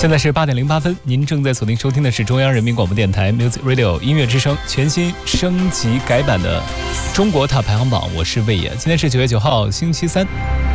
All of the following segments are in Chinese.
现在是8点08分，您正在锁定收听的是中央人民广播电台 Music Radio 音乐之声全新升级改版的中国塔排行榜，我是魏野。今天是9月9号星期三。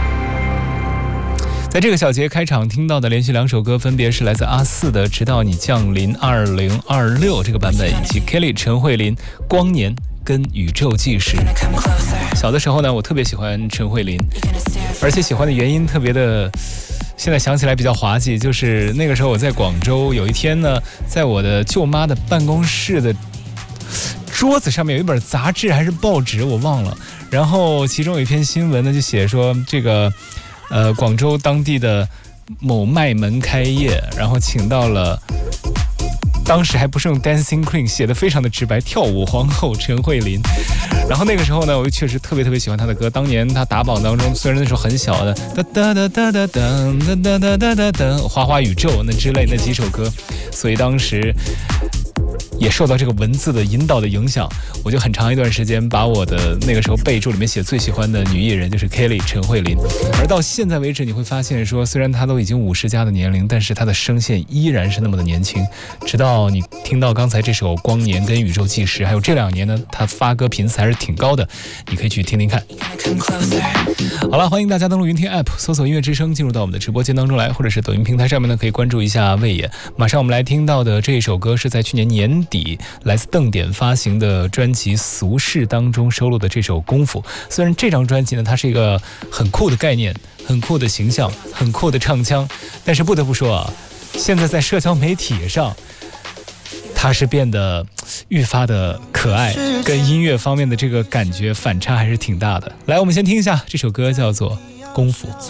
在这个小节开场听到的连续2首歌，分别是来自阿四的《直到你降临2026》这个版本，以及 Kelly 陈慧琳《光年》跟《宇宙纪实》。小的时候呢，我特别喜欢陈慧琳，而且喜欢的原因特别的，现在想起来比较滑稽，就是那个时候我在广州，有一天呢，在我的舅妈的办公室的桌子上面有一本杂志还是报纸，我忘了。然后其中有一篇新闻呢，就写说这个广州当地的某卖门开业，然后请到了。当时还不是用 Dancing Queen， 写的非常的直白，跳舞皇后陈慧琳。然后那个时候呢，我就确实特别喜欢她的歌。当年她打榜当中，虽然那时候很小的哒哒哒哒哒哒哒哒哒哒哒，花花宇宙那之类那几首歌，所以当时也受到这个文字的引导的影响，我就很长一段时间把我的那个时候备注里面写最喜欢的女艺人就是 Kelly 陈慧琳。而到现在为止，你会发现说，虽然她都已经50加的年龄，但是她的声线依然是那么的年轻。直到你听到刚才这首《光年》跟《宇宙纪实》，还有这2年呢，她发歌频次还是挺高的，你可以去听听看。好了，欢迎大家登录云听 App， 搜索音乐之声，进入到我们的直播间当中来，或者是抖音平台上面呢，可以关注一下魏野。马上我们来听到的这一首歌是在去年年底来自邓典发行的专辑《俗世》当中收录的这首《功夫》。虽然这张专辑呢，它是一个很酷的概念，很酷的形象，很酷的唱腔，但是不得不说啊，现在在社交媒体上它是变得愈发的可爱，跟音乐方面的这个感觉反差还是挺大的。来，我们先听一下这首歌，叫做《功夫》。